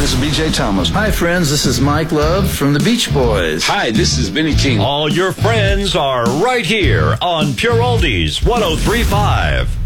this is B.J. Thomas. Hi, friends. This is Mike Love from the Beach Boys. Hi, this is Benny King. All your friends are right here on Pure Oldies 103.5.